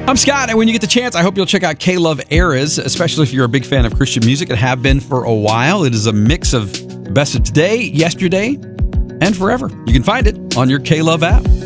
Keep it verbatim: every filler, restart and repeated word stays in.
I'm Scott, and when you get the chance, I hope you'll check out K-Love Eras, especially if you're a big fan of Christian music and have been for a while. It is a mix of the best of today, yesterday, and forever. You can find it on your K-Love app.